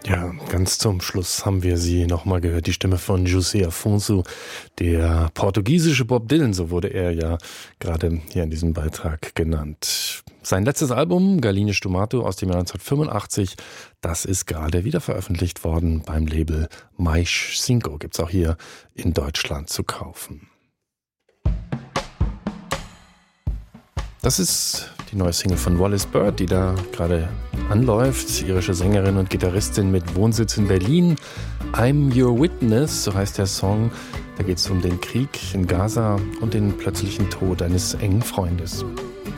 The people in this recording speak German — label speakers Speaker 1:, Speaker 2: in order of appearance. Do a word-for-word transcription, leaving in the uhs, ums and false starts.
Speaker 1: Ja, ganz zum Schluss haben wir sie nochmal gehört, die Stimme von José Afonso, der portugiesische Bob Dylan, so wurde er ja gerade hier in diesem Beitrag genannt. Sein letztes Album, Galinhas de Mato, aus dem Jahr neunzehnhundertfünfundachtzig, das ist gerade wieder veröffentlicht worden beim Label Mais Cinco, gibt's auch hier in Deutschland zu kaufen. Das ist die neue Single von Wallis Bird, die da gerade anläuft. Irische Sängerin und Gitarristin mit Wohnsitz in Berlin. I'm Your Witness, so heißt der Song. Da geht es um den Krieg in Gaza und den plötzlichen Tod eines engen Freundes.